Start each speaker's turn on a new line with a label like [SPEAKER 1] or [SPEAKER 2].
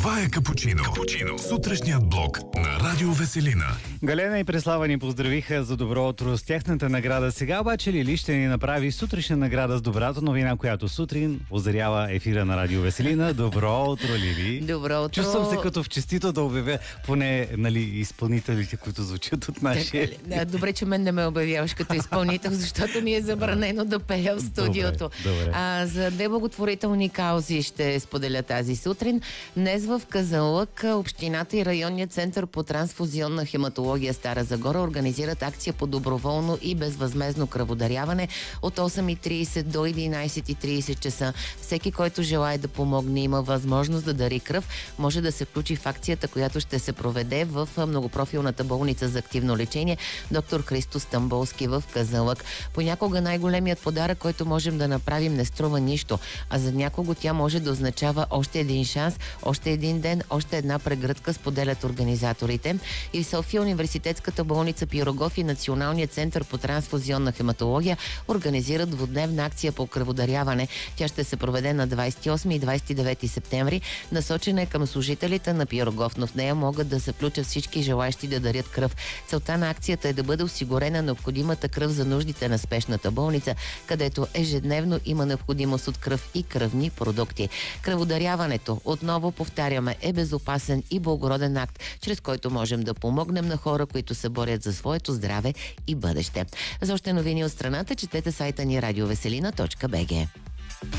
[SPEAKER 1] Това е Капучино. Сутрешният блок на Радио Веселина.
[SPEAKER 2] Галена и Преслава ни поздравиха за добро утро с тяхната награда. Сега обаче Лили ще ни направи сутрешна награда с добрата новина, която сутрин озарява ефира на Радио Веселина. Добро утро, Лили.
[SPEAKER 3] Добро утро.
[SPEAKER 2] Чувствам се като в честито да обявя поне изпълнителите, които звучат от нашия.
[SPEAKER 3] Добре, че мен не ме обявяваш като изпълнител, защото ми е забранено да пея в студиото.
[SPEAKER 2] Добре.
[SPEAKER 3] За две благотворителни каузи ще споделя тази сутрин. Днес в Казанлък общината и районният център по трансфузионна хематология Стара Загора организират акция по доброволно и безвъзмездно кръводаряване от 8:30 до 11:30 часа. Всеки, който желае да помогне, има възможност да дари кръв. Може да се включи в акцията, която ще се проведе в многопрофилната болница за активно лечение доктор Христо Стамболски в Казанлък. Понякога най-големият подарък, който можем да направим, не струва нищо, а за някого тя може да означава още един шанс, още един ден, още една прегръдка, споделят организаторите. И в София университетската болница Пирогов и Националният център по трансфузионна хематология организират двудневна акция по кръводаряване. Тя ще се проведе на 28 и 29 септември. Насочена е към служителите на Пирогов, но в нея могат да се включат всички желаящи да дарят кръв. Целта на акцията е да бъде осигурена необходимата кръв за нуждите на спешната болница, където ежедневно има необходимост от кръв и кръвни продукти. Кръводаряването, отново повтаряме, е безопасен и благороден акт, чрез който можем да помогнем на хора, които се борят за своето здраве и бъдеще. За още новини от страната четете сайта ни radioveselina.bg.